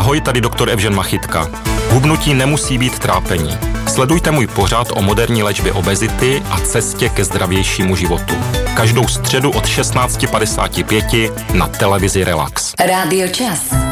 Ahoj, tady doktor Evžen Machytka. Hubnutí nemusí být trápení. Sledujte můj pořad o moderní léčbě obezity a cestě ke zdravějšímu životu. Každou středu od 16:55 na televizi Relax. Rádio Čas.